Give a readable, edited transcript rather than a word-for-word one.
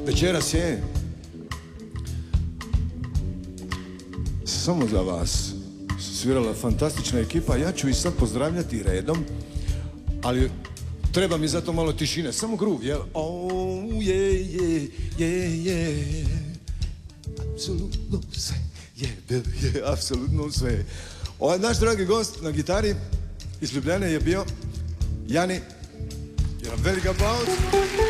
Večeras je samo za vas svirala fantastična ekipa. Ja ću ih sad pozdravljati redom, ali treba mi zato malo tišine. Samo groove, jel? Oh, yeah, yeah. Apsolutno sve, apsolutno sve. Ovaj naš dragi gost na gitari iz Ljubljane je bio Jani. Jedan velik aplauz.